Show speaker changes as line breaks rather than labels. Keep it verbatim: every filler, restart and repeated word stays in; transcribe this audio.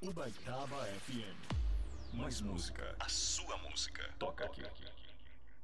Ubaitaba F M. Mais música, a sua música. Toca aqui.